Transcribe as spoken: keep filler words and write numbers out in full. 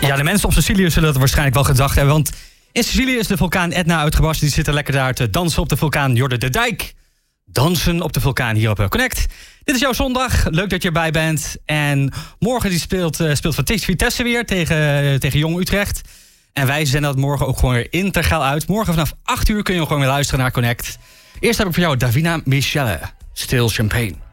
Ja, de mensen op Sicilië zullen het waarschijnlijk wel gedacht hebben. Want in Sicilië is de vulkaan Etna uitgebarsten. Die zitten lekker daar te dansen op de vulkaan Jordan de Dijk. Dansen op de vulkaan hier op Connect. Dit is jouw zondag. Leuk dat je erbij bent. En morgen die speelt, uh, speelt Vitesse weer tegen, uh, tegen Jong Utrecht. En wij zenden dat morgen ook gewoon weer integraal uit. Morgen vanaf acht uur kun je gewoon weer luisteren naar Connect. Eerst heb ik voor jou Davina Michelle. Still Champagne.